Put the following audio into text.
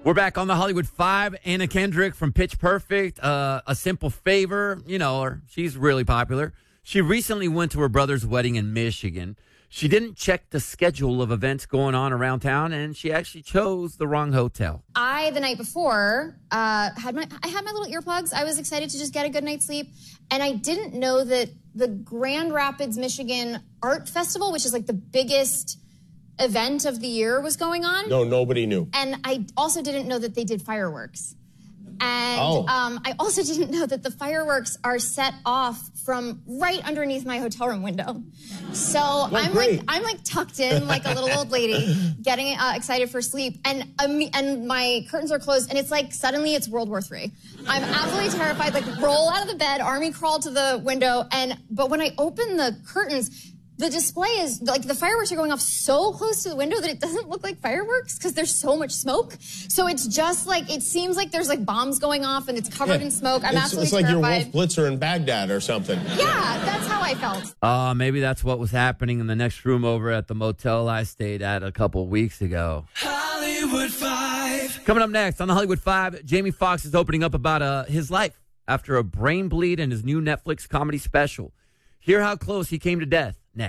We're back on the Hollywood Five. Anna Kendrick from Pitch Perfect, A Simple Favor. You know her. She's really popular. She recently went to her brother's wedding in Michigan. She didn't check the schedule of events going on around town, and she actually chose the wrong hotel. The night before, I had my little earplugs. I was excited to just get a good night's sleep. And I didn't know that the Grand Rapids, Michigan Art Festival, which is like the biggest event of the year, was going on. No, nobody knew. And I also didn't know that they did fireworks. And I also didn't know that the fireworks are set off from right underneath my hotel room window. So I'm like tucked in like a little old lady, getting excited for sleep, and my curtains are closed, and it's like suddenly it's World War III. I'm absolutely terrified. Like roll out of the bed, army crawl to the window, but when I open the curtains, the display is, like, the fireworks are going off so close to the window that it doesn't look like fireworks because there's so much smoke. So it's just like, it seems like there's, like, bombs going off and it's covered in smoke. I'm absolutely terrified. It's like your Wolf Blitzer in Baghdad or something. Yeah, that's how I felt. Maybe that's what was happening in the next room over at the motel I stayed at a couple of weeks ago. Hollywood Five. Coming up next on the Hollywood Five, Jamie Foxx is opening up about his life after a brain bleed in his new Netflix comedy special. Hear how close he came to death